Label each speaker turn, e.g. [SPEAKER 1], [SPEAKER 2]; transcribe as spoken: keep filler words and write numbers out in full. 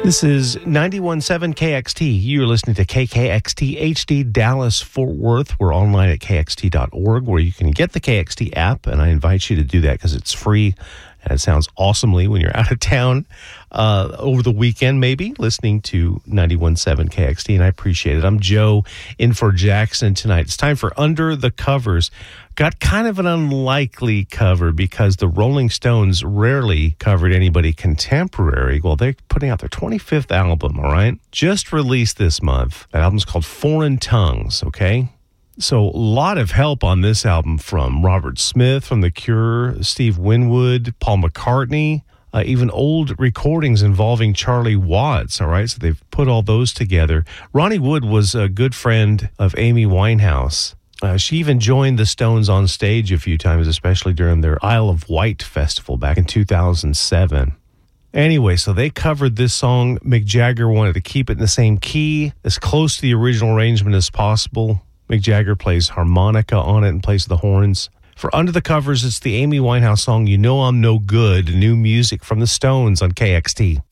[SPEAKER 1] This is ninety-one point seven K X T. You're listening to K K X T H D Dallas Fort Worth. We're online at K X T dot org where you can get the K X T app, and I invite you to do that because it's free and it sounds awesomely when you're out of town uh, over the weekend, maybe, listening to ninety-one point seven K X T, and I appreciate it. I'm Joe in for Jackson tonight. It's time for Under the Covers. Got kind of an unlikely cover because the Rolling Stones rarely covered anybody contemporary. Well, they're putting out their twenty-fifth album, all right? Just released this month. That album's called Foreign Tongues, okay? So a lot of help on this album from Robert Smith, from The Cure, Steve Winwood, Paul McCartney, uh, even old recordings involving Charlie Watts, all right? So they've put all those together. Ronnie Wood was a good friend of Amy Winehouse. Uh, she even joined the Stones on stage a few times, especially during their Isle of Wight festival back in two thousand seven. Anyway, so they covered this song. Mick Jagger wanted to keep it in the same key, as close to the original arrangement as possible. Mick Jagger plays harmonica on it and plays the horns. For Under the Covers, it's the Amy Winehouse song, You Know I'm No Good, new music from the Stones on K X T.